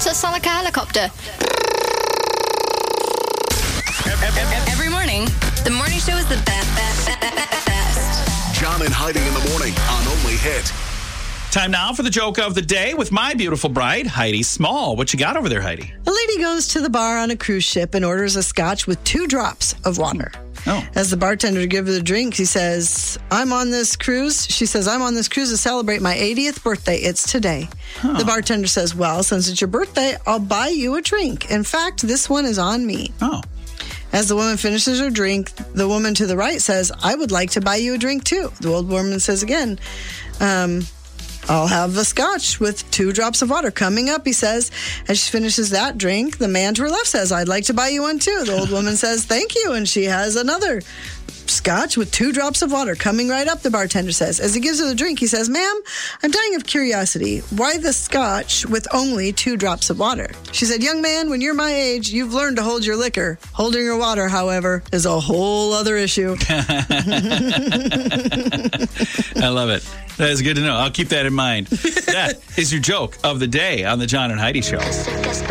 So it's not like a helicopter. Every morning, the morning show is the best. John and Heidi in the morning on Only Hit. Time now for the joke of the day with my beautiful bride, Heidi Small. What you got over there, Heidi? A lady goes to the bar on a cruise ship and orders a scotch with 2 drops of water. Oh. As the bartender gives her the drink, he says, I'm on this cruise. She says, I'm on this cruise to celebrate my 80th birthday. It's today. The bartender says, well, since it's your birthday, I'll buy you a drink. In fact, this one is on me. Oh. As the woman finishes her drink, the woman to the right says, I would like to buy you a drink too. The old woman says again, I'll have a scotch with 2 drops of water. Coming up, he says, as she finishes that drink, the man to her left says, I'd like to buy you one too. The old woman says, thank you. And she has another scotch with 2 drops of water. Coming right up, the bartender says. As he gives her the drink, he says, ma'am, I'm dying of curiosity. Why the scotch with only 2 drops of water? She said, young man, when you're my age, you've learned to hold your liquor. Holding your water, however, is a whole other issue. I love it. That is good to know. I'll keep that in mind. That is your joke of the day on the John and Heidi Show.